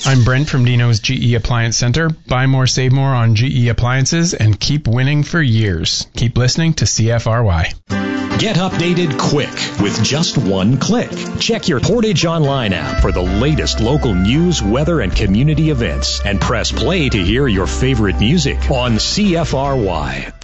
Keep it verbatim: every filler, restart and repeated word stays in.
I'm Brent from Dino's G E Appliance Center. Buy more, save more on G E appliances and keep winning for years. Keep listening to C F R Y. Get updated quick with just one click. Check your Portage Online app for the latest local news, weather, and community events, and press play to hear your favorite music on C F R Y.